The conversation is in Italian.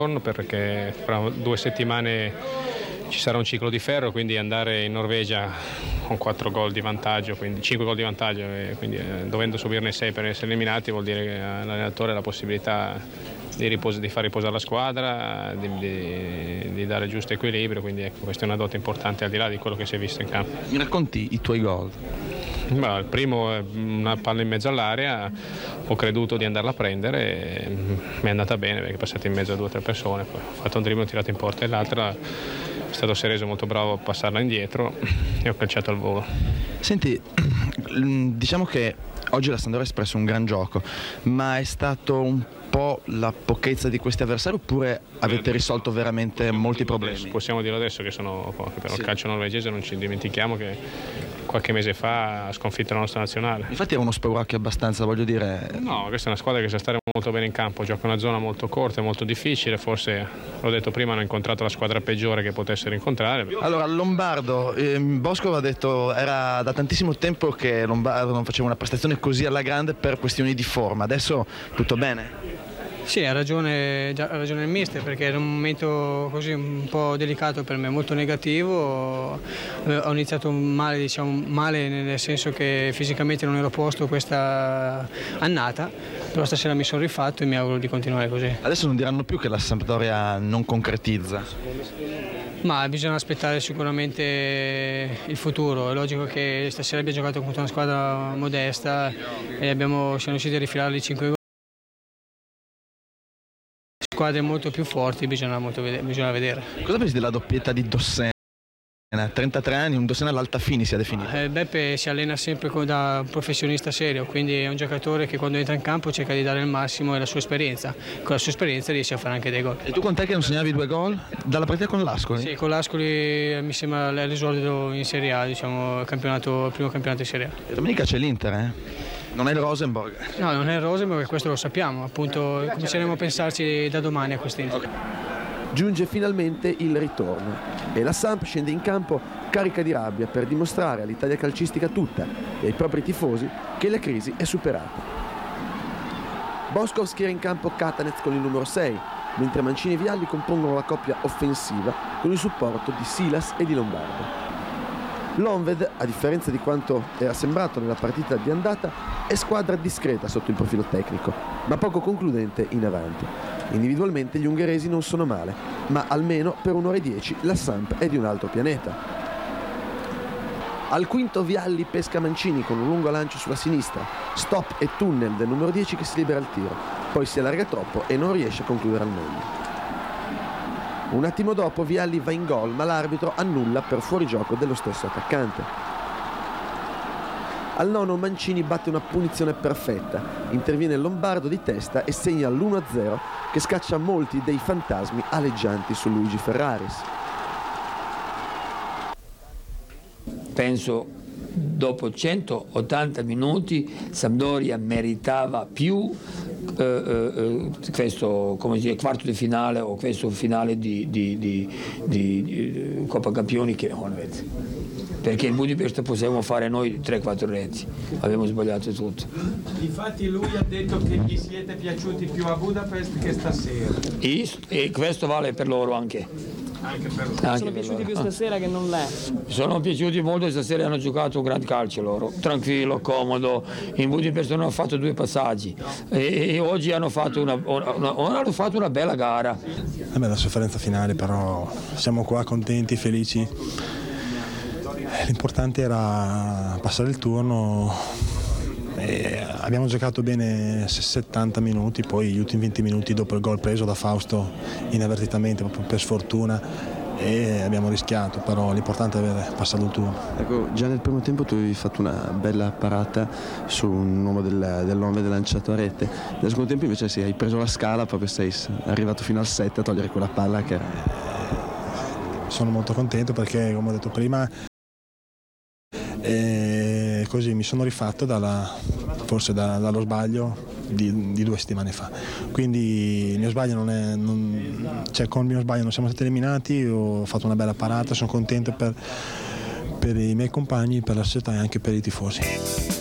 perché fra 2 settimane ci sarà un ciclo di ferro, quindi andare in Norvegia con 4 gol di vantaggio, quindi 5 gol di vantaggio, e quindi dovendo subirne 6 per essere eliminati vuol dire che l'allenatore ha la possibilità di far riposare la squadra, di dare il giusto equilibrio, quindi ecco, questa è una dote importante al di là di quello che si è visto in campo. Mi racconti i tuoi gol? Il primo è una palla in mezzo all'area, ho creduto di andarla a prendere e mi è andata bene perché è passata in mezzo a 2 o 3 persone, poi ho fatto un dribbling, ho tirato in porta, e l'altra è stato Cerezo molto bravo a passarla indietro e ho calciato al volo. Senti, diciamo che oggi la Sampdoria ha espresso un gran gioco, ma è stato un po' la pochezza di questi avversari oppure avete risolto veramente molti problemi? Possiamo dirlo adesso che sono pochi, però il calcio norvegese non ci dimentichiamo che qualche mese fa ha sconfitto la nostra nazionale. Infatti era uno spauracchio abbastanza, voglio dire. No, questa è una squadra che sa stare molto bene in campo, gioca una zona molto corta e molto difficile, forse l'ho detto prima, hanno incontrato la squadra peggiore che potessero incontrare. Allora, Lombardo, Bosco ha detto era da tantissimo tempo che Lombardo non faceva una prestazione così alla grande per questioni di forma, adesso tutto bene? Sì, ha ragione il mister, perché era un momento così un po' delicato per me, molto negativo. Ho iniziato male nel senso che fisicamente non ero a posto questa annata, però stasera mi sono rifatto e mi auguro di continuare così. Adesso non diranno più che la Sampdoria non concretizza? Ma bisogna aspettare sicuramente il futuro. È logico che stasera abbiamo giocato contro una squadra modesta e siamo riusciti a rifilarli 5 gol. Squadre molto più forti bisogna vedere. Cosa pensi della doppietta di Dossena? 33 anni, un Dossena all'Altafini si è definito. Beppe si allena sempre da un professionista serio, quindi è un giocatore che quando entra in campo cerca di dare il massimo e la sua esperienza. Con la sua esperienza riesce a fare anche dei gol. E tu quant'è che non segnavi 2 gol? Dalla partita con l'Ascoli? Sì, con l'Ascoli mi sembra l'esordio in Serie A, diciamo, il primo campionato in Serie A. E domenica c'è l'Inter, eh? Non è il Rosenborg? No, non è il Rosenborg, questo lo sappiamo, appunto cominceremo a pensarci da domani a quest'Inter. Okay. Giunge finalmente il ritorno e la Samp scende in campo carica di rabbia per dimostrare all'Italia calcistica tutta e ai propri tifosi che la crisi è superata. Boskov schiera in campo Katanec con il numero 6, mentre Mancini e Vialli compongono la coppia offensiva con il supporto di Silas e di Lombardo. L'Onved, a differenza di quanto era sembrato nella partita di andata, è squadra discreta sotto il profilo tecnico, ma poco concludente in avanti. Individualmente gli ungheresi non sono male, ma almeno per 1 ora e 10 la Samp è di un altro pianeta. Al quinto Vialli pesca Mancini con un lungo lancio sulla sinistra, stop e tunnel del numero 10 che si libera al tiro, poi si allarga troppo e non riesce a concludere al meglio. Un attimo dopo Vialli va in gol, ma l'arbitro annulla per fuorigioco dello stesso attaccante. Al nono Mancini batte una punizione perfetta, interviene Lombardo di testa e segna l'1-0 che scaccia molti dei fantasmi aleggianti su Luigi Ferraris. Penso dopo 180 minuti Sampdoria meritava più questo quarto di finale o questo finale di Coppa Campioni che Honved, perché in Budapest possiamo fare noi 3-4 reti, abbiamo sbagliato tutto. Infatti lui ha detto che gli siete piaciuti più a Budapest che stasera e questo vale per loro anche. Sono piaciuti più stasera che non l'è. Sono piaciuti molto, stasera hanno giocato un gran calcio loro, tranquillo, comodo. In Budapest hanno fatto 2 passaggi e oggi hanno fatto una bella gara. La sofferenza finale, però siamo qua contenti, felici. L'importante era passare il turno. Abbiamo giocato bene 70 minuti, poi gli ultimi 20 minuti dopo il gol preso da Fausto inavvertitamente, proprio per sfortuna, e abbiamo rischiato, però l'importante è aver passato il turno. Ecco, già nel primo tempo tu avevi fatto una bella parata su un uomo dell'Onved lanciato a rete, nel secondo tempo invece sì, hai preso la scala, proprio sei arrivato fino al 7 a togliere quella palla che... Sono molto contento perché, come ho detto prima, così mi sono rifatto forse dallo sbaglio di 2 settimane fa, quindi il mio sbaglio con il mio sbaglio non siamo stati eliminati, ho fatto una bella parata, sono contento per i miei compagni, per la società e anche per i tifosi.